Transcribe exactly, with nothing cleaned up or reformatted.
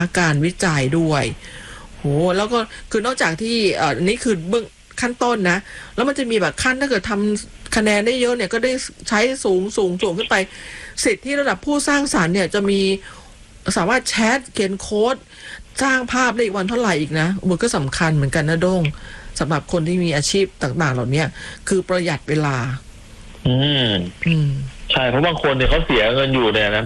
การวิจัยด้วยโหแล้วก็คือนอกจากที่เอ่อนี่คือเบื้องขั้นต้นนะแล้วมันจะมีแบบขั้นถ้าเกิดทำคะแนนได้เยอะเนี่ยก็ได้ใช้สูงสูงสูงขึ้นไปสิทธิระดับผู้สร้างสรรค์เนี่ยจะมีสามารถแชทเขียนโค้ดสร้างภาพได้อีกวันเท่าไหร่อีกนะมันก็สำคัญเหมือนกันนะโด้งสำหรับคนที่มีอาชีพต่างๆเหล่านี้คือประหยัดเวลาอืมอืมใช่เพราะบางคนเนี่ยเขาเสียเงินอยู่เนี่ยนะ